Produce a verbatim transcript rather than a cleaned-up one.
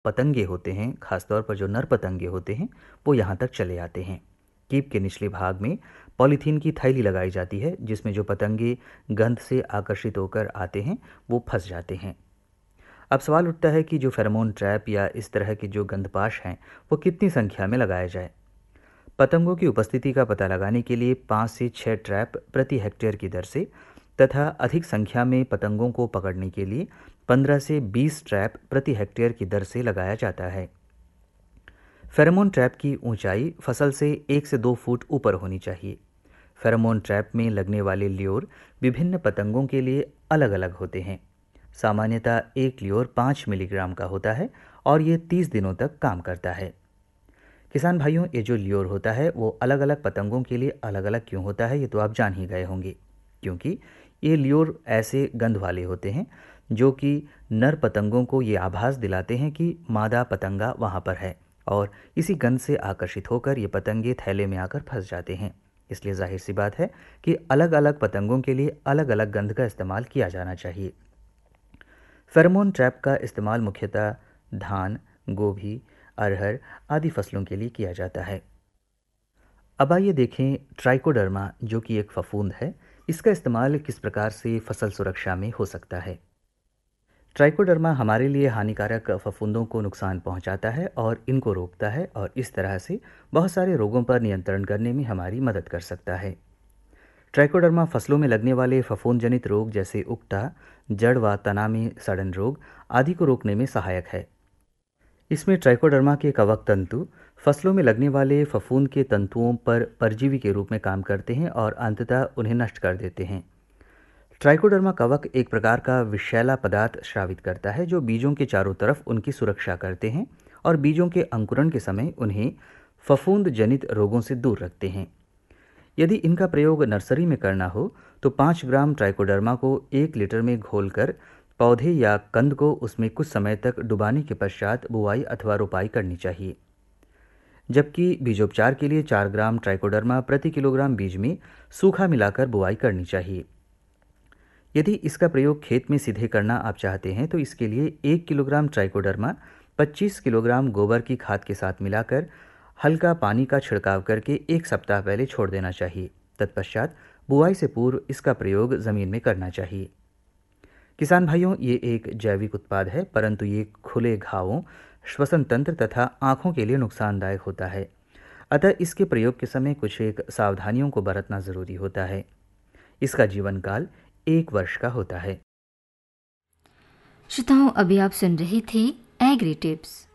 पतंगे होते हैं, खासतौर पर जो नर पतंगे होते हैं, वो यहाँ तक चले आते हैं। कीप के निचले भाग में पॉलीथीन की थैली लगाई जाती है, जिसमें जो पतंगे गंध से आकर्षित होकर आते हैं वो फंस जाते हैं। अब सवाल उठता है कि जो फेरोमोन ट्रैप या इस तरह के जो गंधपाश हैं वो कितनी संख्या में लगाया जाए। पतंगों की उपस्थिति का पता लगाने के लिए पाँच से छः ट्रैप प्रति हेक्टेयर की दर से तथा अधिक संख्या में पतंगों को पकड़ने के लिए पंद्रह से बीस ट्रैप प्रति हेक्टेयर की दर से लगाया जाता है। फेरोमोन ट्रैप की ऊंचाई फसल से एक से दो फुट ऊपर होनी चाहिए। फेरोमोन ट्रैप में लगने वाले ल्योर विभिन्न पतंगों के लिए अलग अलग होते हैं। सामान्यतः एक ल्योर पाँच मिलीग्राम का होता है और ये तीस दिनों तक काम करता है। किसान भाइयों, ये जो ल्योर होता है वो अलग अलग पतंगों के लिए अलग अलग क्यों होता है, ये तो आप जान ही गए होंगे। क्योंकि ये ल्योर ऐसे गंध वाले होते हैं जो कि नर पतंगों को ये आभास दिलाते हैं कि मादा पतंगा वहाँ पर है, और इसी गंध से आकर्षित होकर ये पतंगे थैले में आकर फंस जाते हैं। इसलिए जाहिर सी बात है कि अलग अलग पतंगों के लिए अलग अलग गंध का इस्तेमाल किया जाना चाहिए। फेरोमोन ट्रैप का इस्तेमाल मुख्यतः धान, गोभी, अरहर आदि फसलों के लिए किया जाता है। अब आइए देखें ट्राइकोडर्मा, जो कि एक फफूंद है, इसका इस्तेमाल किस प्रकार से फसल सुरक्षा में हो सकता है। ट्राइकोडर्मा हमारे लिए हानिकारक फफूंदों को नुकसान पहुंचाता है और इनको रोकता है, और इस तरह से बहुत सारे रोगों पर नियंत्रण करने में हमारी मदद कर सकता है। ट्राइकोडर्मा फसलों में लगने वाले फफूंद जनित रोग जैसे उकटा, जड़ व तना में सड़न रोग आदि को रोकने में सहायक है। इसमें ट्राइकोडर्मा के कवक तंतु फसलों में लगने वाले फफूंद के तंतुओं पर परजीवी के रूप में काम करते हैं और अंततः उन्हें नष्ट कर देते हैं। ट्राइकोडर्मा कवक एक प्रकार का विषैला पदार्थ स्रावित करता है जो बीजों के चारों तरफ उनकी सुरक्षा करते हैं और बीजों के अंकुरण के समय उन्हें फफूंद जनित रोगों से दूर रखते हैं। यदि इनका प्रयोग नर्सरी में करना हो तो पाँच ग्राम ट्राइकोडर्मा को एक लीटर में घोलकर पौधे या कंद को उसमें कुछ समय तक डुबाने के पश्चात बुआई अथवा रोपाई करनी चाहिए। जबकि बीजोपचार के लिए चार ग्राम ट्राइकोडर्मा प्रति किलोग्राम बीज में सूखा मिलाकर बुआई करनी चाहिए। यदि इसका प्रयोग खेत में सीधे करना आप चाहते हैं तो इसके लिए एक किलोग्राम ट्राइकोडर्मा पच्चीस किलोग्राम गोबर की खाद के साथ मिलाकर हल्का पानी का छिड़काव करके एक सप्ताह पहले छोड़ देना चाहिए। तत्पश्चात बुआई से पूर्व इसका प्रयोग जमीन में करना चाहिए। किसान भाइयों, ये एक जैविक उत्पाद है, परंतु ये खुले घावों, श्वसन तंत्र तथा आंखों के लिए नुकसानदायक होता है। अतः इसके प्रयोग के समय कुछ एक सावधानियों को बरतना जरूरी होता है। इसका जीवन काल एक वर्ष का होता है। श्रोताओं, अभी आप सुन रहे थे एग्री टिप्स।